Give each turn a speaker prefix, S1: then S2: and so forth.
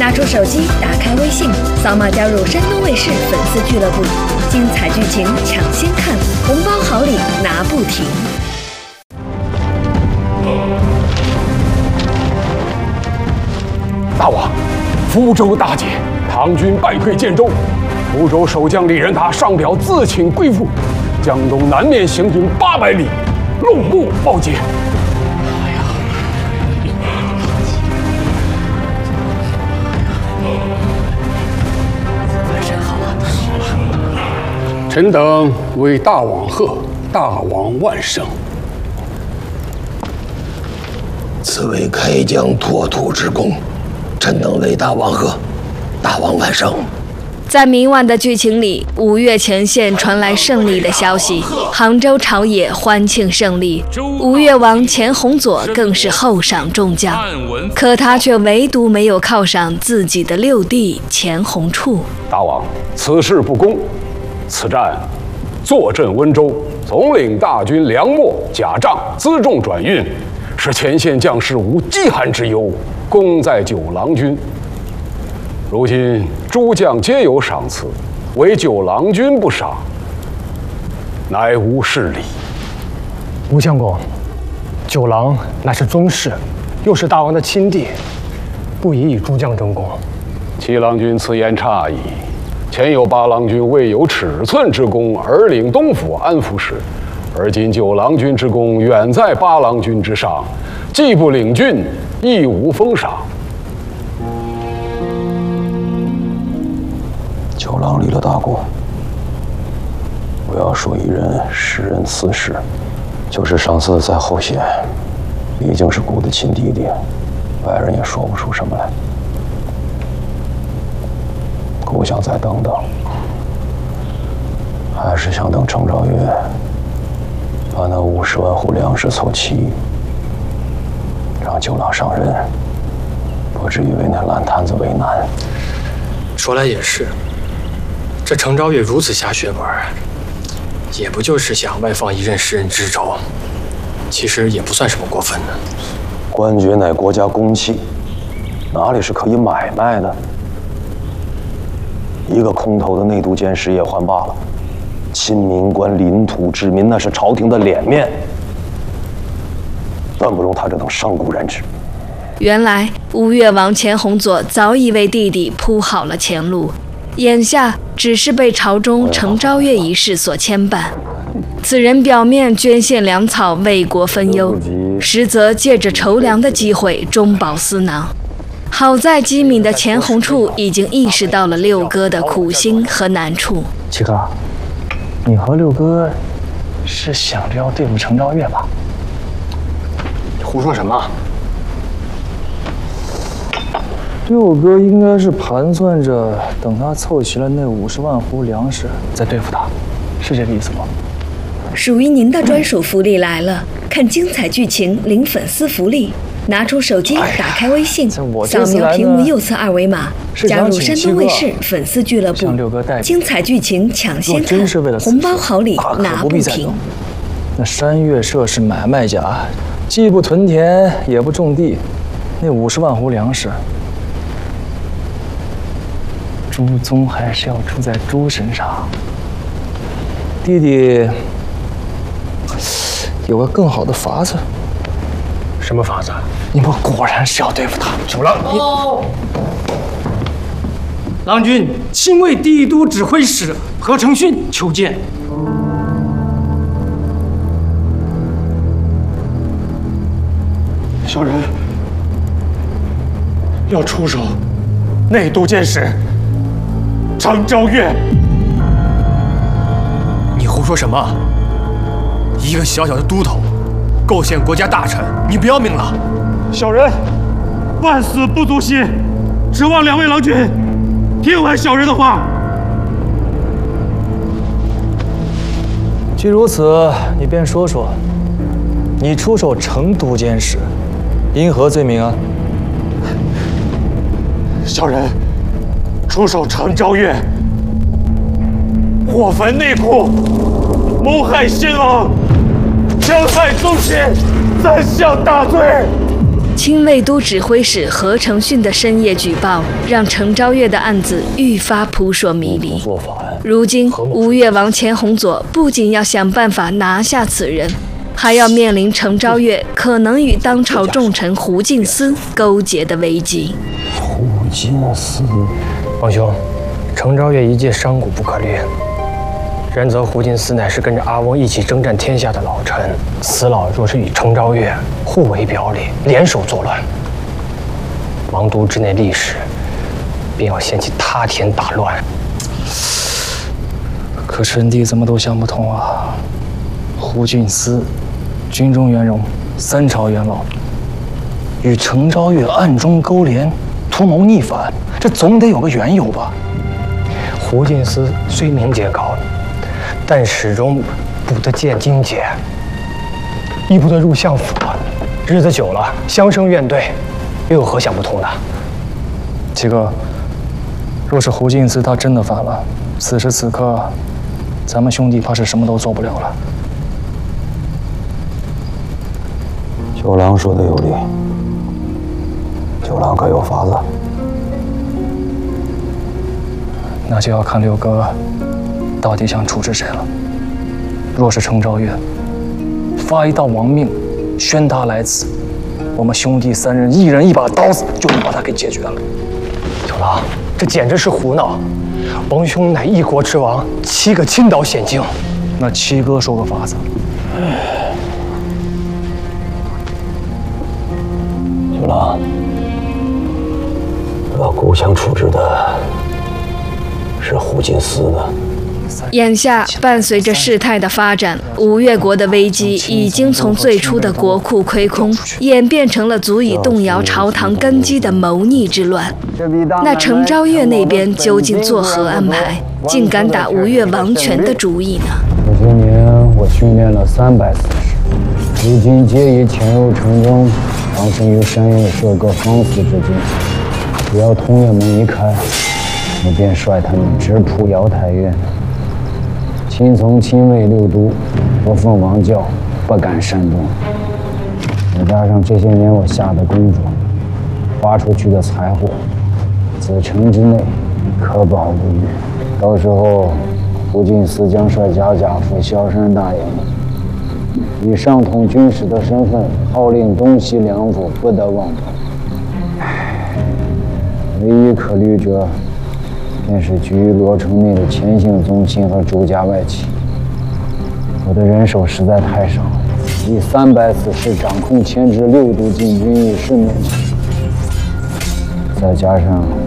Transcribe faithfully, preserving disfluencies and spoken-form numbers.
S1: 拿出手机，打开微信，扫码加入山东卫视粉丝俱乐部，精彩剧情抢先看，红包好礼拿不停。
S2: 大王，福州大捷，唐军败退建州，福州守将李仁达上表自请归附，江东南面行军八百里，陆路报捷。哎呀！
S3: 真好啊！
S2: 臣等为大王贺，大王万胜。
S4: 此为开疆拓土之功。 臣等为大王贺，大王万胜。
S1: 在明晚的剧情里，吴越前线传来胜利的消息，杭州朝野欢庆胜利，吴越王钱弘佐更是厚赏众将，可他却唯独没有犒赏自己的六弟钱弘处。
S2: 大王，此事不公，此战坐镇温州，总领大军粮秣、甲仗、辎重转运，使前线将士无饥寒之忧。 功在九郎军。如今诸将皆有赏赐，唯九郎军不赏，乃无是理。
S5: 吴相公，九郎乃是宗室，又是大王的亲弟，不宜与诸将争功。
S2: 七郎君此言差矣。前有八郎君未有尺寸之功而领东府安抚使，而今九郎君之功远在八郎君之上，既不领郡。 亦无封赏。
S4: 九郎立了大功，不要说一人十人刺史，就是赏赐在后些，毕竟是姑的亲弟弟，外人也说不出什么来。姑想再等等，还是想等程昭岳把那五十万户粮食凑齐。 让九郎上任，不至于为那烂摊子为难。
S5: 说来也是，这程昭岳如此下血本，也不就是想外放一任十人知州，其实也不算什么过分的。
S4: 官爵乃国家公器，哪里是可以买卖的？一个空头的内都监使也还罢了，亲民官、领土治民，那是朝廷的脸面。 断不容他这等上古人之。
S1: 原来吴越王钱弘佐早已为弟弟铺好了前路，眼下只是被朝中程昭岳一事所牵绊。此人表面捐献粮草为国分忧，实则借着筹粮的机会中饱私囊。好在机敏的钱弘处已经意识到了六哥的苦心和难处。
S6: 七哥，你和六哥是想着要对付程昭岳吧？
S5: 胡说什么？
S6: 六哥应该是盘算着等他凑齐了那五十万斛粮食再对付他，是这个意思吗？
S1: 属于您的专属福利来了！看精彩剧情，领粉丝福利，拿出手机，打开微信，扫描屏幕右侧二维码，加入山东卫视粉丝俱乐部，精彩剧情抢先看，红包好礼拿不停。
S6: 那山岳社是买卖家。 既不屯田，也不种地，那五十万斛粮食，朱宗还是要出在朱身上。弟弟有个更好的法子。
S5: 什么法子？
S6: 你们果然是要对付他。
S5: 九郎，哦，郎君亲卫帝都指挥使何承训求见。 小人要出手内都监使程昭岳。你胡说什么？一个小小的都头，构陷国家大臣，你不要命了？小人万死不足惜，指望两位郎君听完小人的话。
S6: 既如此，你便说说，你出手成都监使。 因何罪名啊？
S5: 小人出手程昭岳，火焚内库，谋害先王，戕害宗亲，三项大罪。
S1: 亲卫都指挥使何承训的深夜举报，让程昭岳的案子愈发扑朔迷离。如今，吴越王钱弘佐不仅要想办法拿下此人，还要面临程昭岳可能与当朝重臣胡敬思勾结的危机。
S4: 胡敬思，
S3: 王兄，程昭岳一介商贾不可虑，然则胡敬思乃是跟着阿翁一起征战天下的老臣，此老若是与程昭岳互为表里，联手作乱，王都之内历史便要掀起塌田大乱。
S6: 可臣弟怎么都想不通啊！胡敬思，军中元荣，三朝元老，与程昭岳暗中勾连，图谋逆反，这总得有个缘由吧？
S3: 胡敬思虽名节高，但始终不得见金节，亦不得入相府，日子久了，相生怨怼，又有何想不通的？
S6: 七哥，若是胡敬思他真的反了，此时此刻，咱们兄弟怕是什么都做不了了。
S4: 九郎说的有理，九郎可有法子？
S6: 那就要看六哥到底想处置谁了。若是程昭岳，发一道亡命，宣他来此，我们兄弟三人一人一把刀子，就能把他给解决了。
S3: 九郎，这简直是胡闹！王兄乃一国之王，岂可倾倒险境？
S6: 那七哥说个法子。
S4: 九郎，我姑想处置的是胡敬思呢。
S1: 眼下，伴随着事态的发展，吴越国的危机已经从最初的国库亏空，演变成了足以动摇朝堂根基的谋逆之乱。那程昭岳那边究竟作何安排，竟敢打吴越王权的主意呢？
S4: 这些年我训练了三百四十，如今皆已潜入城中，藏身于山野设各方死之境。只要通院门一开，我便率他们直扑瑶台院。亲从亲卫六都，不奉王教，不敢擅动。再加上这些年我下的功夫，发出去的财货，此城之内可保无虞。到时候，胡敬思将率甲甲赴萧山大营，以上统军使的身份号令东西两府，不得忘本。唯一可虑者，便是居于罗城内的钱姓宗亲和朱家外戚。我的人手实在太少，以三百死士掌控牵制六都禁军已是勉强，再加上